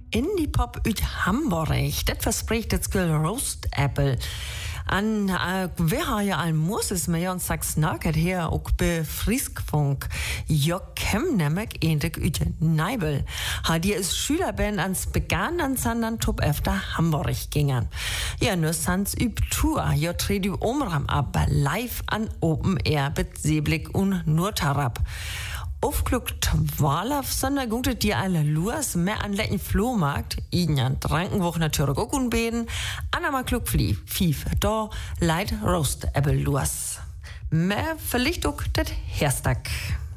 Indie-Pop uit Hamburg. Das verspricht das Skill Roast Apple. An wir haben ja ein Moses mehr und sag's nacket her auch be Friskfunk. Joachim nämlich ähnlich üte Neibel. Die ist Schülerband ans Begann an Sandern Top efter Hamburg gingen. Ja, nur sans üb Tour. Ja, tret die Umram aber live an Open Air mit Seeblick und Nurtarab. Aufgluckt Wallaf, sondern gutet dir alle Luas mehr an lecken Flohmarkt. Jan Drankenwoch natürlich auch unbeden. Anama kluck Fief, da leid Roast Apple Luas. Mehr verlicht auch das Herstag.